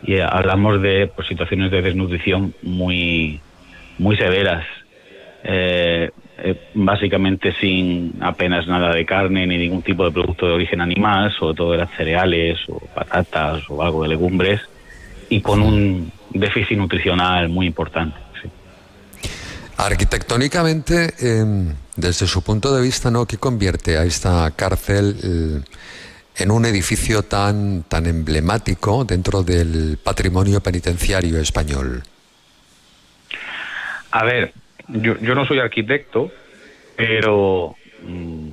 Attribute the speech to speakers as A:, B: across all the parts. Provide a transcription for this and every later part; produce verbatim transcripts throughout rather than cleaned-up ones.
A: y hablamos de pues, situaciones de desnutrición muy, muy severas, eh, eh, básicamente sin apenas nada de carne ni ningún tipo de producto de origen animal, sobre todo eran cereales o patatas o algo de legumbres, y con un déficit nutricional muy importante. Sí.
B: Arquitectónicamente, eh, desde su punto de vista, ¿no?, ¿qué convierte a esta cárcel eh, en un edificio tan, tan emblemático dentro del patrimonio penitenciario español?
A: A ver, yo, yo no soy arquitecto, pero mmm,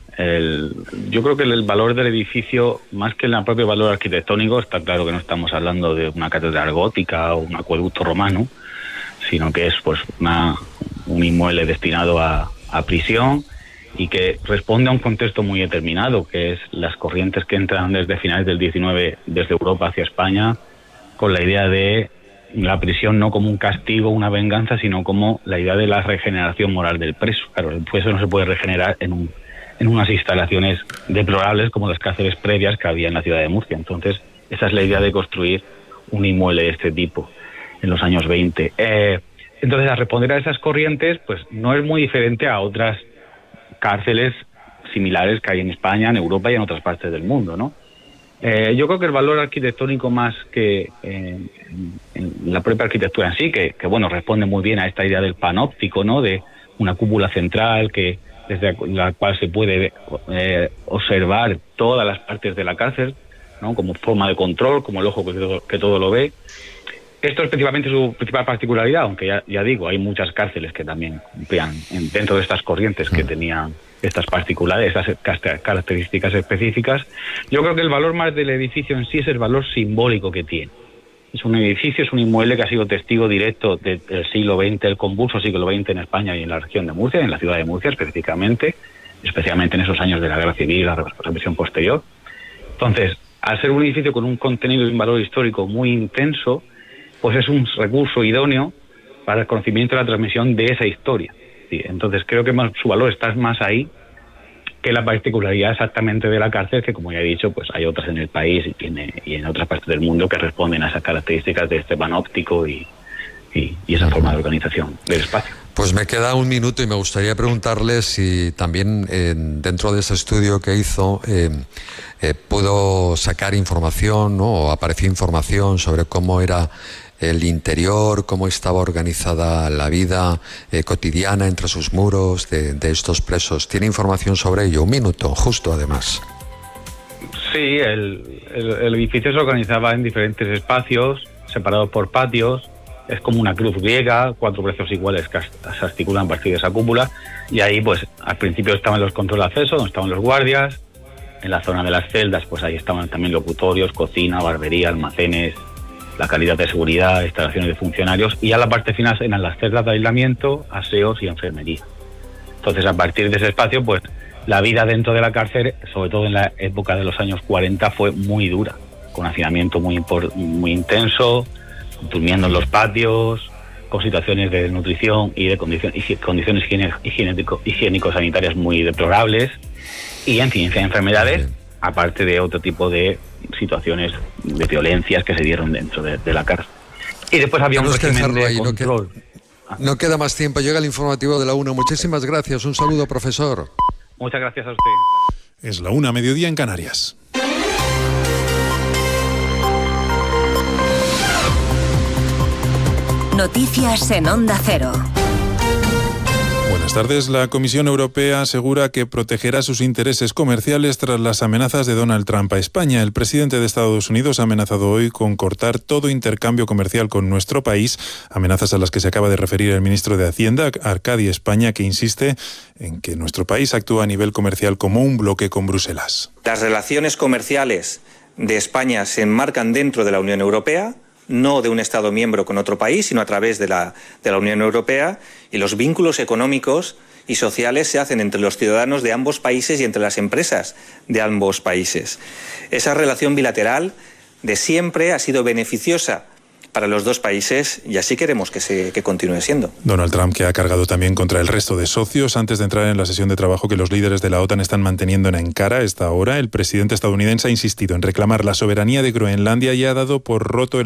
A: el, yo creo que el valor del edificio, más que el propio valor arquitectónico, está claro que no estamos hablando de una catedral gótica o un acueducto romano, sino que es pues una, un inmueble destinado a, a prisión y que responde a un contexto muy determinado, que es las corrientes que entran desde finales del diecinueve desde Europa hacia España, con la idea de la prisión no como un castigo, una venganza, sino como la idea de la regeneración moral del preso. Claro, el preso no se puede regenerar en, un, en unas instalaciones deplorables como las cárceles previas que había en la ciudad de Murcia. Entonces, esa es la idea de construir un inmueble de este tipo en los años veinte. Eh, entonces, a responder a esas corrientes, pues no es muy diferente a otras cárceles similares que hay en España, en Europa y en otras partes del mundo, ¿no? Eh, yo creo que el valor arquitectónico, más que eh, en, en la propia arquitectura en sí, que, que bueno, responde muy bien a esta idea del panóptico, ¿no?, de una cúpula central que desde la cual se puede eh, observar todas las partes de la cárcel, ¿no?, como forma de control, como el ojo que todo, que todo lo ve. Esto es principalmente su principal particularidad, aunque ya, ya digo, hay muchas cárceles que también cumplían en, dentro de estas corrientes que tenían estas particulares, estas características específicas. Yo creo que el valor más del edificio en sí es el valor simbólico que tiene. Es un edificio, es un inmueble que ha sido testigo directo del siglo veinte, el convulso siglo veinte en España y en la región de Murcia, en la ciudad de Murcia específicamente, especialmente en esos años de la Guerra Civil y la represión posterior. Entonces, al ser un edificio con un contenido y un valor histórico muy intenso, pues es un recurso idóneo para el conocimiento y la transmisión de esa historia. Sí, entonces creo que más, su valor está más ahí que la particularidad exactamente de la cárcel, que como ya he dicho, pues hay otras en el país y, tiene, y en otras partes del mundo que responden a esas características de este panóptico y, y, y esa forma de organización del espacio.
B: Pues me queda un minuto y me gustaría preguntarle si también eh, dentro de ese estudio que hizo eh, eh, pudo sacar información, ¿no?, o apareció información sobre cómo era el interior, cómo estaba organizada la vida eh, cotidiana entre sus muros de, de estos presos. ¿Tiene información sobre ello? Un minuto, justo además.
A: Sí, el, el, el edificio se organizaba en diferentes espacios, separados por patios. Es como una cruz griega, cuatro brazos iguales que se articulan a partir de esa cúpula, y ahí pues al principio estaban los control de acceso, donde estaban los guardias. En la zona de las celdas pues ahí estaban también locutorios, cocina, barbería, almacenes, la calidad de seguridad, instalaciones de funcionarios, y a la parte final eran las celdas de aislamiento, aseos y enfermería. Entonces, a partir de ese espacio, pues la vida dentro de la cárcel, sobre todo en la época de los años cuarenta, fue muy dura, con hacinamiento muy, muy intenso, durmiendo en los patios, con situaciones de desnutrición y de condición, y condiciones higiénico, higiénico-sanitarias muy deplorables, y en fin, enfermedades, aparte de otro tipo de situaciones de violencias que se dieron dentro de, de la cárcel. Y después había un régimen de
B: ahí,
A: control.
B: No queda, no queda más tiempo, llega el informativo de la una. Muchísimas gracias, un saludo, profesor.
A: Muchas gracias a usted.
C: Es la una, mediodía en Canarias.
D: Noticias en Onda Cero.
C: Buenas tardes. La Comisión Europea asegura que protegerá sus intereses comerciales tras las amenazas de Donald Trump a España. El presidente de Estados Unidos ha amenazado hoy con cortar todo intercambio comercial con nuestro país, amenazas a las que se acaba de referir el ministro de Hacienda, Arcadi España, que insiste en que nuestro país actúa a nivel comercial como un bloque con Bruselas.
E: Las relaciones comerciales de España se enmarcan dentro de la Unión Europea, no de un Estado miembro con otro país, sino a través de la, de la Unión Europea, y los vínculos económicos y sociales se hacen entre los ciudadanos de ambos países y entre las empresas de ambos países. Esa relación bilateral de siempre ha sido beneficiosa para los dos países y así queremos que, se, que continúe siendo.
C: Donald Trump, que ha cargado también contra el resto de socios antes de entrar en la sesión de trabajo que los líderes de la OTAN están manteniendo en Ankara a esta hora. El presidente estadounidense ha insistido en reclamar la soberanía de Groenlandia y ha dado por roto el